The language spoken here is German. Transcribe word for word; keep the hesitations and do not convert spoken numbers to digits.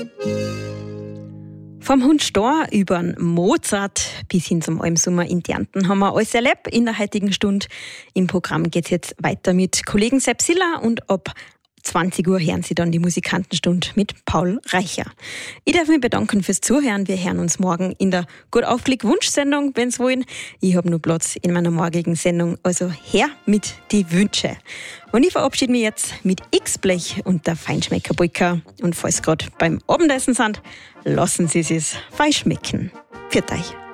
Vom Hund Stor über Mozart bis hin zum Almsommer in Kärnten haben wir alles erlebt in der heutigen Stunde. Im Programm geht es jetzt weiter mit Kollegen Sepp Siller und ab zwanzig Uhr hören Sie dann die Musikantenstunde mit Paul Reicher. Ich darf mich bedanken fürs Zuhören. Wir hören uns morgen in der Gut aufgelegt Wunschsendung, wenn Sie wollen. Ich habe nur Platz in meiner morgigen Sendung, also her mit die Wünsche. Und ich verabschiede mich jetzt mit X-Blech und der Feinschmecker-Polka. Und falls Sie gerade beim Abendessen sind, lassen Sie es fein schmecken. Pfiat euch.